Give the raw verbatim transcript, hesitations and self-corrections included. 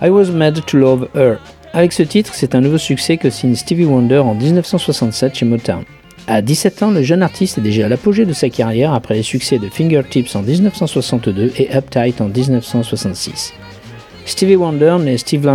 I Was Made to Love Her. Avec ce titre, c'est un nouveau succès que signe Stevie Wonder en dix-neuf cent soixante-sept chez Motown. À dix-sept ans, le jeune artiste est déjà à l'apogée de sa carrière après les succès de Fingertips en dix-neuf cent soixante-deux et Uptight en dix-neuf cent soixante-six. Stevie Wonder naît Steve